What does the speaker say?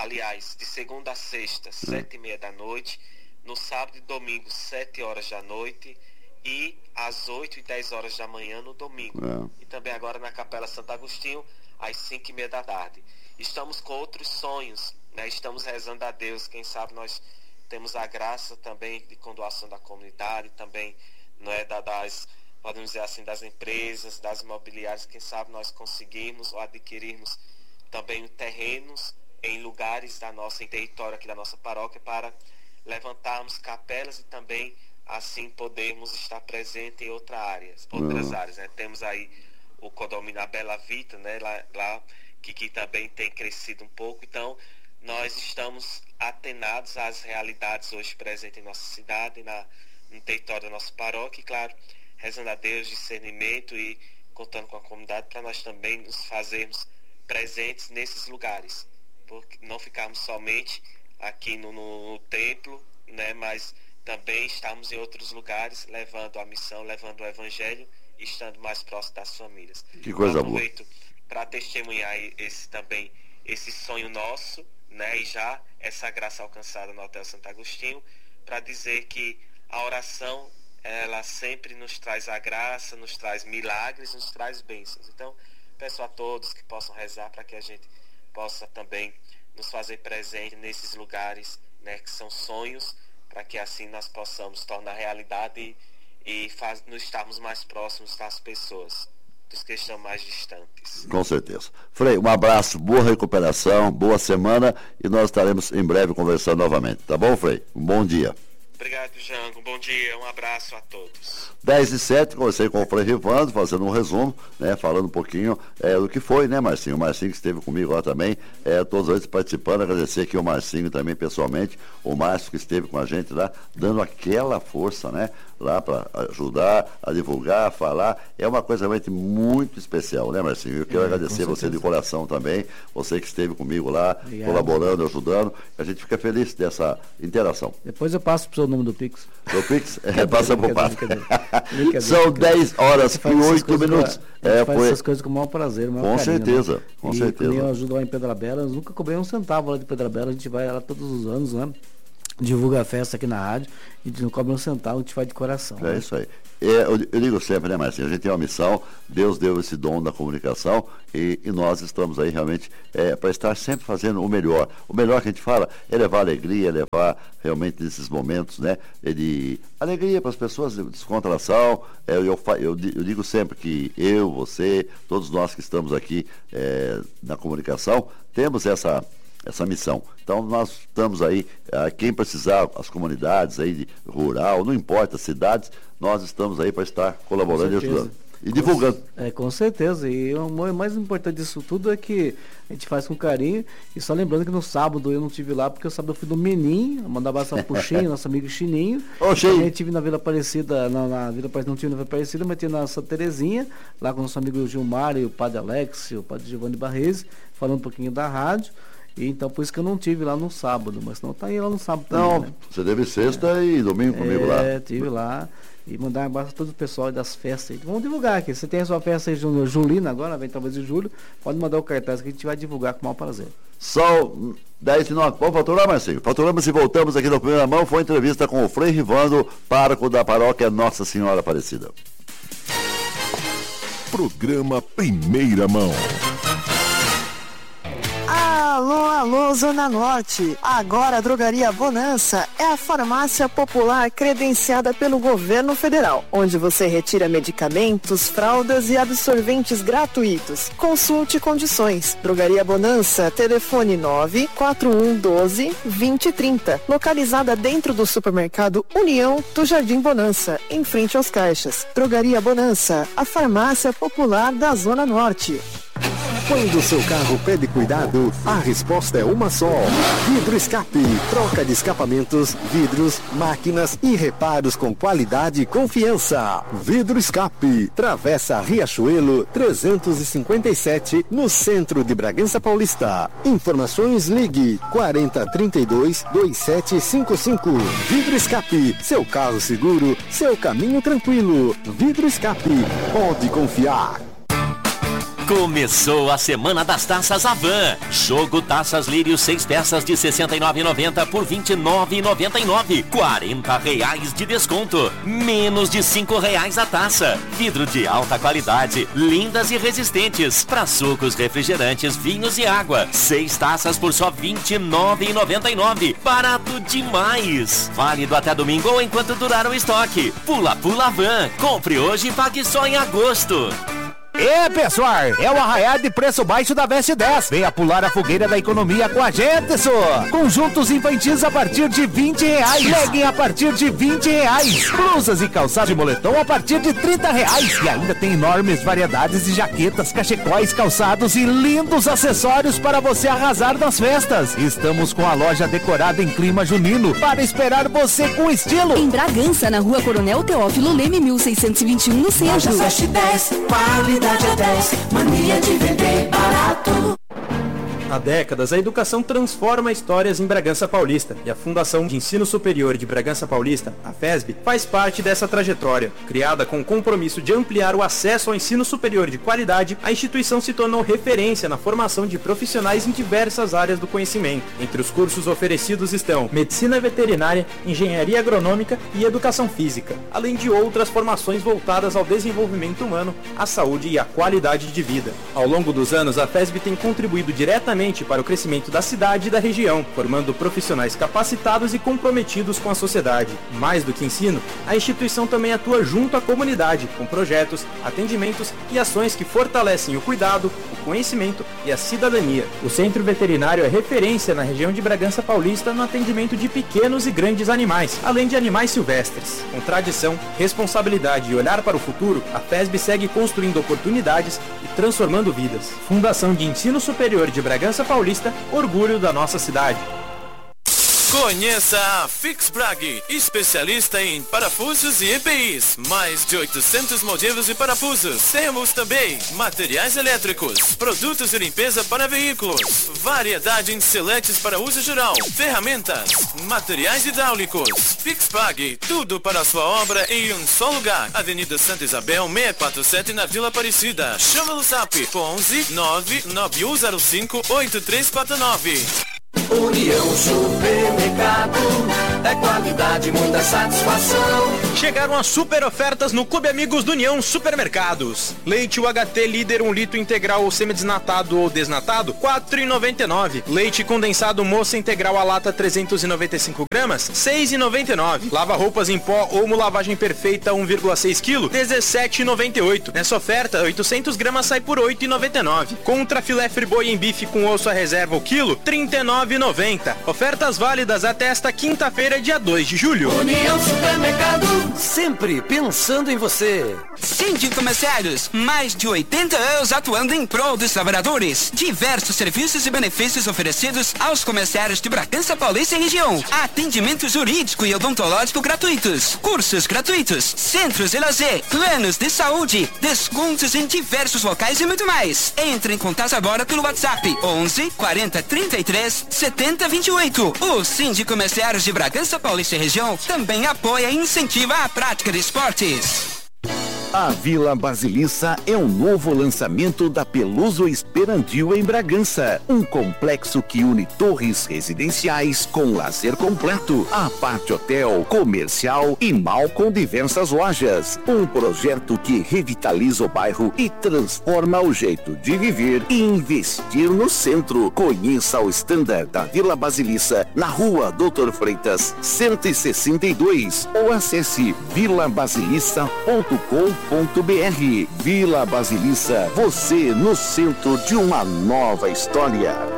aliás, de segunda a sexta, 7h30 da noite, no sábado e domingo, 7 horas da noite, e às 8 e 10 horas da manhã no domingo. E também agora na Capela Santo Agostinho, às 5h30 da tarde. Estamos com outros sonhos, né? Estamos rezando a Deus, quem sabe nós temos a graça também de com doação da comunidade, também não é das, podemos dizer assim, das empresas, das imobiliárias, quem sabe nós conseguirmos ou adquirirmos também terrenos em lugares da nossa, em território aqui da nossa paróquia, para levantarmos capelas e também assim podermos estar presente em outras áreas, né? Temos aí o condomínio Bela Vita, né? Lá que também tem crescido um pouco, então nós estamos atenados às realidades hoje presentes em nossa cidade, no território da nossa paróquia, e claro, rezando a Deus discernimento e contando com a comunidade para nós também nos fazermos presentes nesses lugares, porque não ficarmos somente aqui no templo, né, mas também estamos em outros lugares levando a missão, levando o evangelho e estando mais próximo das famílias. Que coisa boa. Aproveito para testemunhar esse sonho nosso, né, e já essa graça alcançada no Hotel Santo Agostinho, para dizer que a oração, ela sempre nos traz a graça, nos traz milagres, nos traz bênçãos. Então, peço a todos que possam rezar para que a gente possa também nos fazer presente nesses lugares, né, que são sonhos, para que assim nós possamos tornar realidade e nos estarmos mais próximos das pessoas, dos que estão mais distantes. Com certeza. Frei, um abraço, boa recuperação, boa semana, e nós estaremos em breve conversando novamente. Tá bom, Frei? Um bom dia. Obrigado, Jango. Bom dia, um abraço a todos. 10h07, conversei com o Frei Rivando, fazendo um resumo, né, falando um pouquinho do que foi, né, Marcinho? O Marcinho que esteve comigo lá também, todos eles participando, agradecer aqui o Marcinho também pessoalmente, o Márcio que esteve com a gente lá, dando aquela força, né, lá para ajudar, a divulgar, a falar, é uma coisa realmente muito especial, né, Marcinho? Eu quero agradecer você de coração também, você que esteve comigo lá, colaborando, ajudando, a gente fica feliz dessa interação. Depois eu passo pro seu número do Pix. Do Pix? Passa pro passo. São 10 horas e 8 minutos. Faz essas coisas com o maior prazer, o maior carinho, certeza, né? Com certeza. Eu ajudo lá em Pedra Bela, eu nunca cobrei um centavo lá de Pedra Bela, a gente vai lá todos os anos, né? Divulga a festa aqui na rádio, a gente não cobra um centavo, a gente faz de coração. É, né? Isso aí. Eu digo sempre, né, Marcinho, a gente tem uma missão, Deus deu esse dom da comunicação e nós estamos aí realmente para estar sempre fazendo o melhor. O melhor que a gente fala é levar alegria, levar realmente nesses momentos, né, de alegria para as pessoas, de descontração. Eu digo sempre que eu, você, todos nós que estamos aqui na comunicação, temos essa missão. Então nós estamos aí, quem precisar, as comunidades aí de rural, não importa, cidades, nós estamos aí para estar colaborando e ajudando. E divulgando. Com certeza. E o mais importante disso tudo é que a gente faz com carinho. E só lembrando que no sábado eu não estive lá, porque o sábado eu fui no Menin, mandar abraço pro Chininho, nosso amigo Chininho. Também estive na Vila Aparecida, na Vila Aparecida, não tive na Vila Aparecida, mas tive na Santa Terezinha, lá com o nosso amigo Gilmar e o Padre Alex, o Padre Giovanni Barrese, falando um pouquinho da rádio. E então por isso que eu não tive lá no sábado, mas não tá aí lá no sábado também, não, né? Você teve sexta e domingo comigo lá. Tive lá. E mandar um abraço a todo o pessoal das festas aí. Vamos divulgar aqui. Você tem a sua festa aí, Julina, agora, vem talvez de julho. Pode mandar o cartaz que a gente vai divulgar com o maior prazer. São 10h09. Vamos faturar, Marcinho? Faturamos e voltamos aqui no Primeira Mão. Foi entrevista com o Frei Rivando, pároco da paróquia Nossa Senhora Aparecida. Programa Primeira Mão. Alô, Zona Norte. Agora a Drogaria Bonança é a farmácia popular credenciada pelo governo federal, onde você retira medicamentos, fraldas e absorventes gratuitos. Consulte condições. Drogaria Bonança, telefone 94112-2030. Localizada dentro do supermercado União do Jardim Bonança, em frente aos caixas. Drogaria Bonança, a farmácia popular da Zona Norte. Quando o seu carro pede cuidado, a resposta é uma só. Vidro Escape. Troca de escapamentos, vidros, máquinas e reparos com qualidade e confiança. Vidro Escape. Travessa Riachuelo 357, no centro de Bragança Paulista. Informações, ligue 4032-2755. Vidro Escape. Seu carro seguro, seu caminho tranquilo. Vidro Escape. Pode confiar. Começou a Semana das Taças Avan. Jogo Taças Lírio 6 peças de R$ 69,90 por R$ 29,99. R$40 de desconto. Menos de R$ 5,00 a taça. Vidro de alta qualidade, lindas e resistentes. Para sucos, refrigerantes, vinhos e água. 6 taças por só R$ 29,99. Barato demais. Válido até domingo ou enquanto durar o estoque. Pula Avan. Compre hoje e pague só em agosto. Pessoal, é o arraial de preço baixo da Veste 10. Venha pular a fogueira da economia com a gente, só. Conjuntos infantis a partir de R$20. Legging a partir de R$20. Blusas e calçados de moletom a partir de R$30. E ainda tem enormes variedades de jaquetas, cachecóis, calçados e lindos acessórios para você arrasar nas festas. Estamos com a loja decorada em clima junino para esperar você com estilo. Em Bragança, na Rua Coronel Teófilo Leme, 1621, no centro. Loja Veste 10, qualidade é 10, mania de vender barato. Há décadas, a educação transforma histórias em Bragança Paulista e a Fundação de Ensino Superior de Bragança Paulista, a FESB, faz parte dessa trajetória. Criada com o compromisso de ampliar o acesso ao ensino superior de qualidade, a instituição se tornou referência na formação de profissionais em diversas áreas do conhecimento. Entre os cursos oferecidos estão Medicina Veterinária, Engenharia Agronômica e Educação Física, além de outras formações voltadas ao desenvolvimento humano, à saúde e à qualidade de vida. Ao longo dos anos, a FESB tem contribuído diretamente para o crescimento da cidade e da região, formando profissionais capacitados e comprometidos com a sociedade. Mais do que ensino, a instituição também atua junto à comunidade, com projetos, atendimentos e ações que fortalecem o cuidado, o conhecimento e a cidadania. O Centro Veterinário é referência na região de Bragança Paulista no atendimento de pequenos e grandes animais, além de animais silvestres. Com tradição, responsabilidade e olhar para o futuro, a FESB segue construindo oportunidades e transformando vidas. Fundação de Ensino Superior de Bragança Paulista, orgulho da nossa cidade. Conheça a Fixbrag, especialista em parafusos e EPIs. Mais de 800 modelos de parafusos. Temos também materiais elétricos, produtos de limpeza para veículos, variedade em seletes para uso geral, ferramentas, materiais hidráulicos. Fixbrag, tudo para a sua obra em um só lugar. Avenida Santa Isabel, 647 na Vila Aparecida. Chama no Zap 11 99105 8349. União Supermercado, é qualidade, muita satisfação. Chegaram as super ofertas no Clube Amigos do União Supermercados. Leite UHT líder 1 litro integral ou semidesnatado ou desnatado, R$4,99. Leite condensado moça integral a lata 395 gramas, R$6,99. Lava roupas em pó ou lavagem perfeita 1,6 kg, R$17,98. Nessa oferta, 800 gramas sai por R$8,99. Contra filé friboi em bife com osso à reserva o quilo, R$39,90. Ofertas válidas até esta quinta-feira, dia 2 de julho. União Supermercado, sempre pensando em você. Síndico Comerciários, mais de 80 anos atuando em prol dos trabalhadores. Diversos serviços e benefícios oferecidos aos comerciários de Bragança Paulista e região. Atendimento jurídico e odontológico gratuitos. Cursos gratuitos. Centros de lazer. Planos de saúde. Descontos em diversos locais e muito mais. Entre em contato agora pelo WhatsApp 11 40 33 70 28. O Síndico Comerciários de Bragança Paulista e região também apoia e incentiva a prática de esportes. A Vila Basilissa é um novo lançamento da Peluso Esperantil em Bragança. Um complexo que une torres residenciais com lazer completo, apart hotel, comercial e mall com diversas lojas. Um projeto que revitaliza o bairro e transforma o jeito de viver e investir no centro. Conheça o standard da Vila Basilissa na Rua Doutor Freitas 162 ou acesse vilabasilissa.com.br. Vila Basilissa, você no centro de uma nova história.